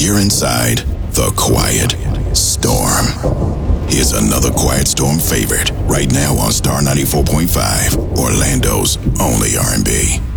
You're inside The Quiet Storm. Here's another Quiet Storm favorite right now on Star 94.5, Orlando's only R&B.